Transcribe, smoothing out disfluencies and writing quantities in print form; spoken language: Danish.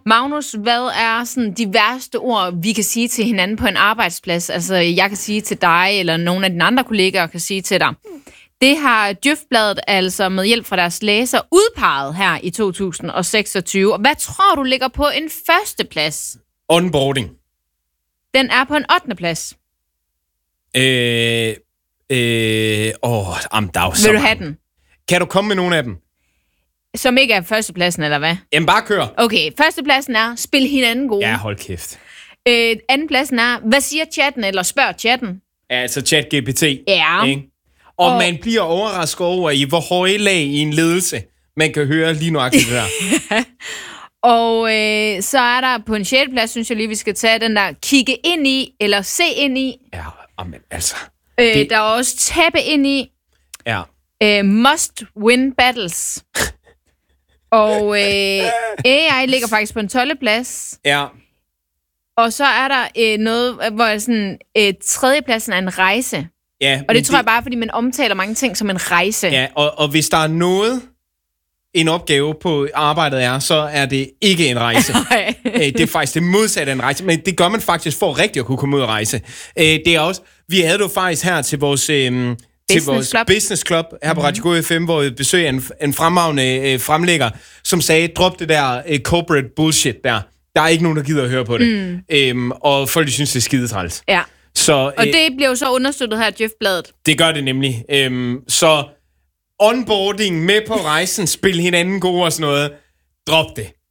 Magnus, hvad er sådan de værste ord, vi kan sige til hinanden på en arbejdsplads? Altså, jeg kan sige til dig, eller nogle af dine andre kollegaer kan sige til dig. Det har Djøf-bladet altså med hjælp fra deres læser udpeget her i 2026. Og hvad tror du ligger på en førsteplads? Onboarding. Den er på en 8. plads. Der er jo så Vil du mange. have den? Kan du komme med nogle af dem? Som ikke er førstepladsen, eller hvad? Jamen, bare kør. Okay, førstepladsen er, spil hinanden gode. Ja, hold kæft. Andenpladsen er, hvad siger chatten, eller spørg chatten? Altså ChatGPT. Ja. Ikke? Og man bliver overrasket over, i hvor høje lag i en ledelse, man kan høre lige nuagtigt det der. Og så er der på en 6. plads, synes jeg lige, vi skal tage den der kigge ind i, eller se ind i. Ja, men altså. Der er også tappe ind i. Ja. Must win battles. Og AI ligger faktisk på en 12. plads. Ja. Og så er der noget, hvor sådan, 3. pladsen er en rejse. Ja. Og det tror jeg bare, fordi man omtaler mange ting som en rejse. Ja, og hvis der er noget, en opgave på arbejdet er, så er det ikke en rejse. Det er faktisk det modsatte af en rejse, men det gør man faktisk for rigtig at kunne komme ud og rejse. Det er også, vi havde jo faktisk her til vores business club her på Radio God FM, hvor vi besøgte en fremragende fremlægger, som sagde, drop det der corporate bullshit der. Der er ikke nogen, der gider at høre på det. Og folk synes, det er skidetræls. Ja. Så, og det bliver jo så understøttet her af Djøf-bladet. Det gør det nemlig. Så onboarding med på rejsen, spil hinanden gode og sådan noget. Drop det.